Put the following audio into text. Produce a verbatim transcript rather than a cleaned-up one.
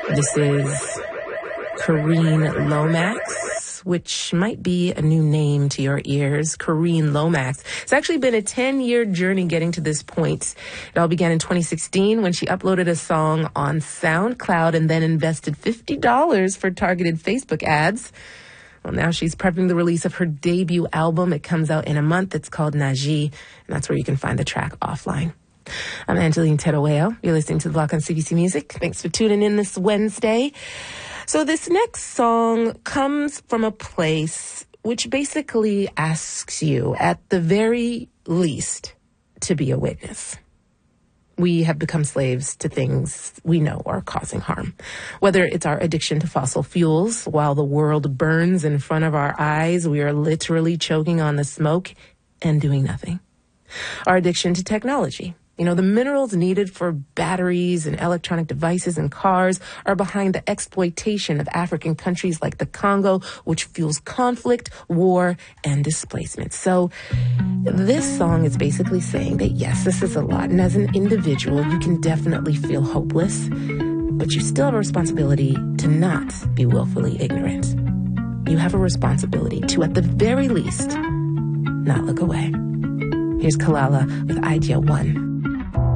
This is Kareen Lomax, which might be a new name to your ears. Kareen Lomax. It's actually been a ten-year journey getting to this point. It all began in twenty sixteen when she uploaded a song on SoundCloud and then invested fifty dollars for targeted Facebook ads. Well, now she's prepping the release of her debut album. It comes out in a month. It's called Naji, and that's where you can find the track Offline. I'm Angeline Terueo. You're listening to The Block on C B C Music. Thanks for tuning in this Wednesday. So this next song comes from a place which basically asks you, at the very least, to be a witness. We have become slaves to things we know are causing harm. Whether it's our addiction to fossil fuels, while the world burns in front of our eyes, we are literally choking on the smoke and doing nothing. Our addiction to technology. You know, the minerals needed for batteries and electronic devices and cars are behind the exploitation of African countries like the Congo, which fuels conflict, war, and displacement. So this song is basically saying that, yes, this is a lot. And as an individual, you can definitely feel hopeless, but you still have a responsibility to not be willfully ignorant. You have a responsibility to, at the very least, not look away. Here's Kalala with Idea One.